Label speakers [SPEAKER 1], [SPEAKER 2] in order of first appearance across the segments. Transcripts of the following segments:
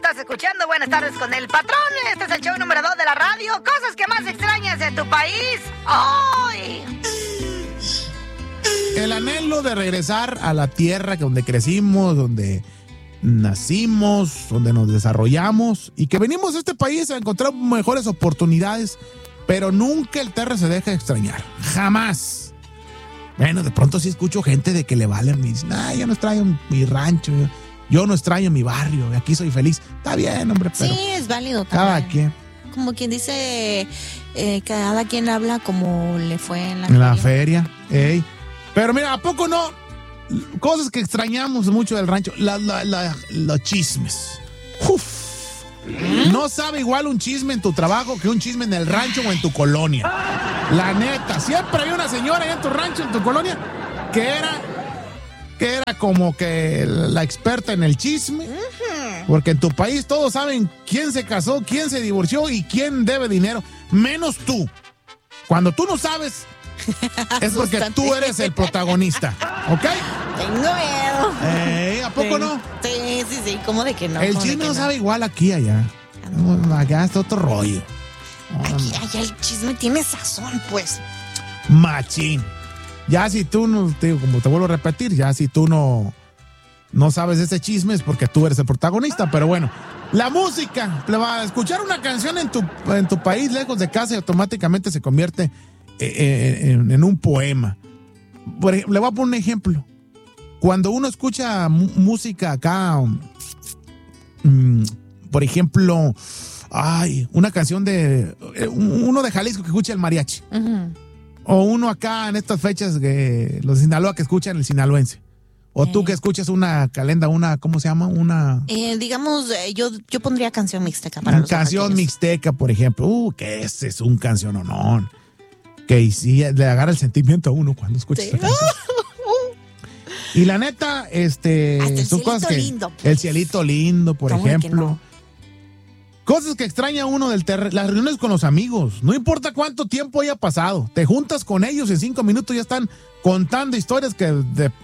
[SPEAKER 1] estás escuchando Buenas Tardes con el Patrón. Este es el show número 2 de la radio. Cosas que más extrañas en tu país hoy.
[SPEAKER 2] El anhelo de regresar a la tierra donde crecimos, donde nacimos, donde nos desarrollamos y que venimos a este país a encontrar mejores oportunidades, pero nunca el terre se deja de extrañar. Jamás. Bueno, de pronto sí escucho gente de que le valen, me dicen, yo no extraño mi rancho, yo no extraño mi barrio, aquí soy feliz. Está bien, hombre, pero...
[SPEAKER 3] Sí, es válido también.
[SPEAKER 2] Cada quien.
[SPEAKER 3] Como quien dice, cada quien habla como le fue en la
[SPEAKER 2] feria. Ey. Pero mira, ¿a poco no? Cosas que extrañamos mucho del rancho, los chismes. Uf. No sabe igual un chisme en tu trabajo que un chisme en el rancho o en tu colonia. La neta, siempre hay una señora ahí en tu rancho, en tu colonia, que era como que la experta en el chisme. Porque en tu país todos saben quién se casó, quién se divorció y quién debe dinero, menos tú. Cuando tú no sabes, es porque tú eres el protagonista, ¿ok?
[SPEAKER 3] Tengo miedo.
[SPEAKER 2] ¿A poco no?
[SPEAKER 3] Sí, ¿cómo de que no?
[SPEAKER 2] El chisme no sabe igual aquí allá. Acá está otro rollo.
[SPEAKER 3] Aquí, allá el chisme tiene sazón, pues.
[SPEAKER 2] Machín. Ya si tú no, te digo, como te vuelvo a repetir, ya si tú no sabes ese chisme es porque tú eres el protagonista, pero bueno. La música, escuchar una canción en tu país lejos de casa y automáticamente se convierte en un poema. Le voy a poner un ejemplo. Cuando uno escucha música acá, por ejemplo, una canción de uno de Jalisco que escucha el mariachi, o uno acá en estas fechas de los de Sinaloa que escuchan el sinaloense, o tú que escuchas una calenda, ¿cómo se llama?
[SPEAKER 3] Digamos, yo pondría canción mixteca para los
[SPEAKER 2] canción
[SPEAKER 3] oaxaqueños.
[SPEAKER 2] Mixteca, por ejemplo. Que ese es un canciononón. Que sí, le agarra el sentimiento a uno cuando escucha esa canción. Y la neta, son cosas que...
[SPEAKER 3] Lindo, pues.
[SPEAKER 2] El cielito lindo, por ejemplo.
[SPEAKER 3] No?
[SPEAKER 2] Cosas que extraña uno del terreno. Las reuniones con los amigos. No importa cuánto tiempo haya pasado. Te juntas con ellos y en 5 minutos ya están contando historias que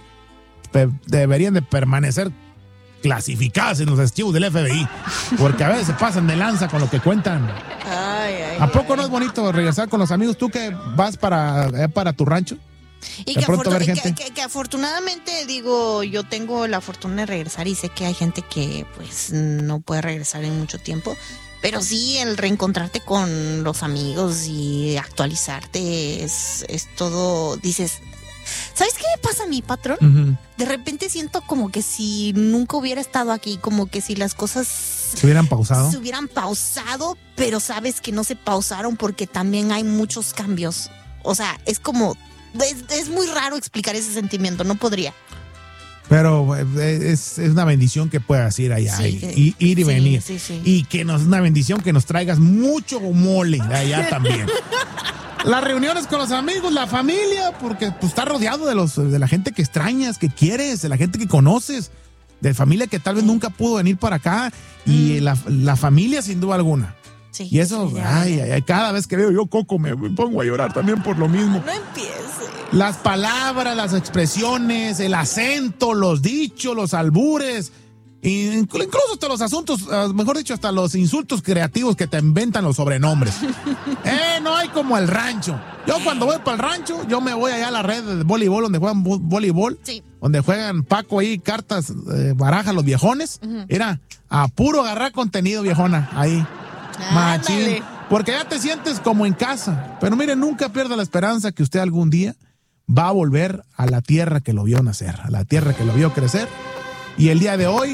[SPEAKER 2] deberían de permanecer clasificadas en los archivos del FBI. Porque a veces se pasan de lanza con lo que cuentan. ¿A poco no es bonito regresar con los amigos? ¿Tú que vas para tu rancho?
[SPEAKER 3] Y que afortunadamente, digo, yo tengo la fortuna de regresar y sé que hay gente que pues no puede regresar en mucho tiempo, pero sí el reencontrarte con los amigos y actualizarte es todo, dices, ¿sabes qué me pasa a mí, patrón?
[SPEAKER 2] Uh-huh.
[SPEAKER 3] De repente siento como que si nunca hubiera estado aquí, como que si las cosas
[SPEAKER 2] se hubieran pausado,
[SPEAKER 3] pero sabes que no se pausaron porque también hay muchos cambios. O sea, es como... Es muy raro explicar ese sentimiento, no podría.
[SPEAKER 2] Pero es una bendición que puedas ir allá ir y venir.
[SPEAKER 3] Sí.
[SPEAKER 2] Y que es una bendición que nos traigas mucho mole de allá también. Las reuniones con los amigos, la familia, porque pues estás rodeado de la gente que extrañas, que quieres, de la gente que conoces, de familia que tal vez nunca pudo venir para acá y la familia sin duda alguna.
[SPEAKER 3] Sí,
[SPEAKER 2] y eso, cada vez que veo yo Coco me pongo a llorar también por lo mismo.
[SPEAKER 3] No empiece.
[SPEAKER 2] Las palabras, las expresiones, el acento, los dichos, los albures, incluso hasta los asuntos, mejor dicho, hasta los insultos creativos que te inventan los sobrenombres. No hay como el rancho. Yo cuando voy para el rancho, yo me voy allá a la red de voleibol, donde juegan voleibol, donde juegan Paco ahí, cartas, barajas, los viejones. Mira, a puro agarrar contenido, viejona, ahí. Machín. Porque ya te sientes como en casa. Pero mire, nunca pierda la esperanza que usted algún día va a volver a la tierra que lo vio nacer, a la tierra que lo vio crecer. Y el día de hoy,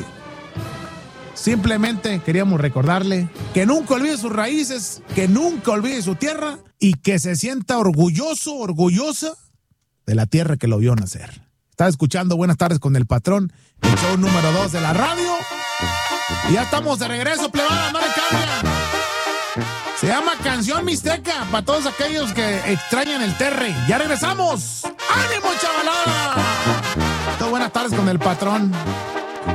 [SPEAKER 2] simplemente queríamos recordarle que nunca olvide sus raíces, que nunca olvide su tierra y que se sienta orgullosa de la tierra que lo vio nacer. Está escuchando Buenas Tardes con el Patrón, el show número 2 de la radio. Y ya estamos de regreso, plebada, no le cambia. Se llama Canción Mixteca para todos aquellos que extrañan el terre. ¡Ya regresamos! ¡Ánimo, chavalada! Buenas tardes con el Patrón.